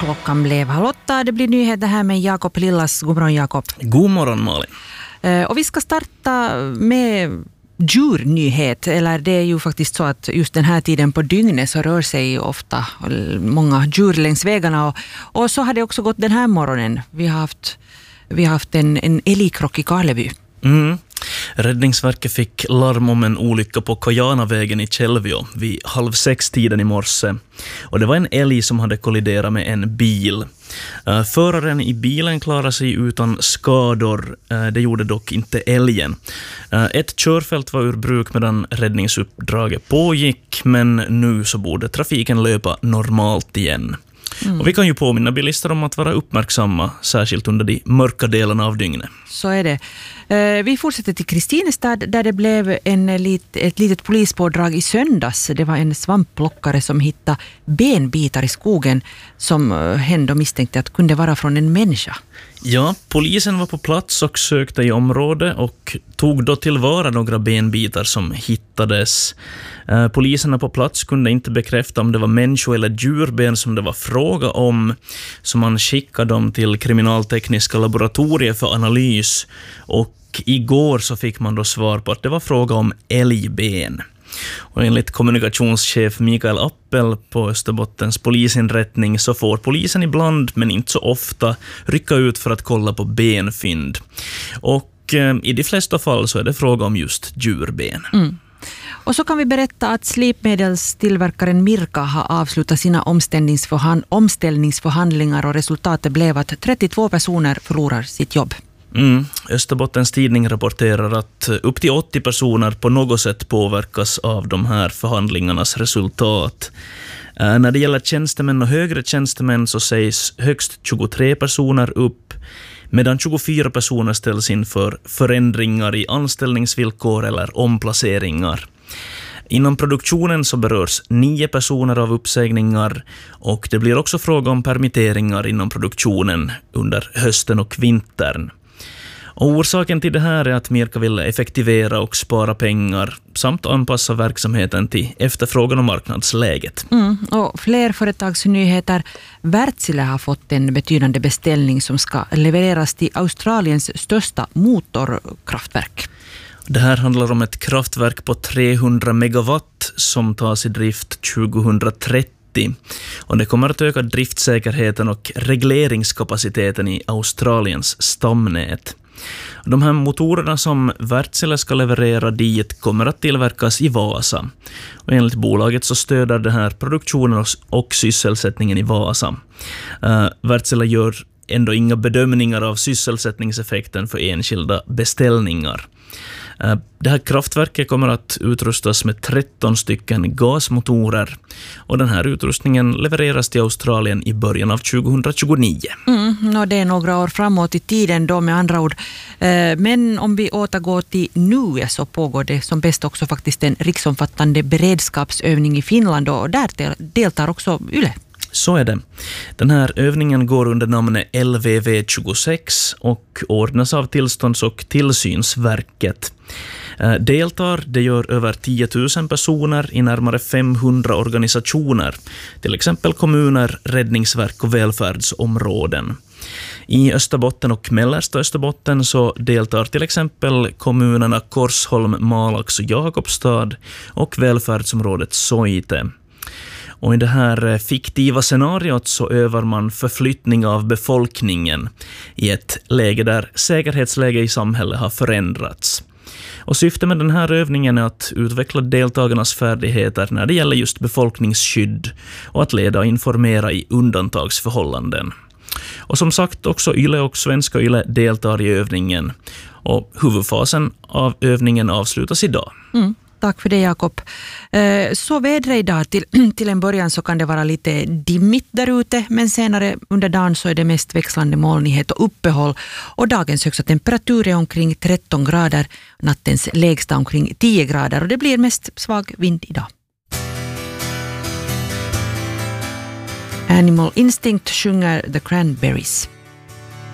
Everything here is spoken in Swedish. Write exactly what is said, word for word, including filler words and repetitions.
Klockan blev halv åtta. Det blir nyheter här med Jakob Lillas. God morgon, Jakob. God morgon, Malin. Och vi ska starta med djurnyhet. Eller det är ju faktiskt så att just den här tiden på dygnet så rör sig ofta många djur längs vägarna. Och, och så har det också gått den här morgonen. Vi har haft, vi har haft en, en älgkrock i Karleby. Mm. Räddningsverket fick larm om en olycka på Kajanavägen i Källvio vid halv sex tiden i morse. Och det var en älg som hade kolliderat med en bil. Uh, föraren i bilen klarade sig utan skador. Uh, det gjorde dock inte älgen. Uh, ett körfält var ur bruk medan räddningsuppdraget pågick, men nu så borde trafiken löpa normalt igen. Mm. Och vi kan ju påminna bilister om att vara uppmärksamma, särskilt under de mörka delarna av dygnet. Så är det. Vi fortsätter till Kristinestad där det blev en lit, ett litet polispådrag i söndags. Det var en svampplockare som hittade benbitar i skogen som hen misstänkte att kunde vara från en människa. Ja, polisen var på plats och sökte i området och tog då tillvara några benbitar som hittades. Eh, poliserna på plats kunde inte bekräfta om det var människo- eller djurben som det var fråga om, så man skickade dem till kriminaltekniska laboratorier för analys, och igår så fick man då svar på att det var fråga om älgben. Och enligt kommunikationschef Mikael Appel på Österbottens polisinrättning så får polisen ibland, men inte så ofta, rycka ut för att kolla på benfynd. Och eh, i de flesta fall så är det fråga om just djurben. Mm. Och så kan vi berätta att slipmedelstillverkaren Mirka har avslutat sina omställningsförhand- omställningsförhandlingar och resultatet blev att trettiotvå personer förlorar sitt jobb. Mm. Österbottens tidning rapporterar att upp till åttio personer på något sätt påverkas av de här förhandlingarnas resultat. Äh, när det gäller tjänstemän och högre tjänstemän så sägs högst tjugotre personer upp, medan tjugofyra personer ställs inför förändringar i anställningsvillkor eller omplaceringar. Inom produktionen så berörs nio personer av uppsägningar, och det blir också fråga om permitteringar inom produktionen under hösten och vintern. Och orsaken till det här är att Mirka vill effektivera och spara pengar samt anpassa verksamheten till efterfrågan och marknadsläget. Mm, och fler företagsnyheter. Wärtsilä har fått en betydande beställning som ska levereras till Australiens största motorkraftverk. Det här handlar om ett kraftverk på trehundra megawatt som tas i drift tjugohundratrettio. Och det kommer att öka driftsäkerheten och regleringskapaciteten i Australiens stamnät. De här motorerna som Wärtsilä ska leverera dit kommer att tillverkas i Vasa. Och enligt bolaget så stöder den här produktionen och sysselsättningen i Vasa. Uh, Wärtsilä gör ändå inga bedömningar av sysselsättningseffekten för enskilda beställningar. Det här kraftverket kommer att utrustas med tretton stycken gasmotorer, och den här utrustningen levereras till Australien i början av tjugohundratjugonio. Mm, och det är några år framåt i tiden då, med andra ord. Men om vi återgår till nu så pågår det som bäst också faktiskt en riksomfattande beredskapsövning i Finland, och där deltar också Yle. Så är det. Den här övningen går under namnet L V V tjugosex och ordnas av tillstånds- och tillsynsverket. Deltar, det gör över tio tusen personer i närmare femhundra organisationer, till exempel kommuner, räddningsverk och välfärdsområden. I Österbotten och mellersta Österbotten så deltar till exempel kommunerna Korsholm, Malax och Jakobstad och välfärdsområdet Soite. Och i det här fiktiva scenariot så övar man förflyttning av befolkningen i ett läge där säkerhetsläge i samhället har förändrats. Och syftet med den här övningen är att utveckla deltagarnas färdigheter när det gäller just befolkningsskydd och att leda och informera i undantagsförhållanden. Och som sagt, också Yle och Svenska Yle deltar i övningen, och huvudfasen av övningen avslutas idag. Mm. Tack för det, Jakob. Så vädret idag, till, till en början så kan det vara lite dimmigt där ute, men senare under dagen så är det mest växlande molnighet och uppehåll, och dagens högsta temperatur är omkring tretton grader, nattens lägsta omkring tio grader, och det blir mest svag vind idag. Animal Instinct sjunger The Cranberries.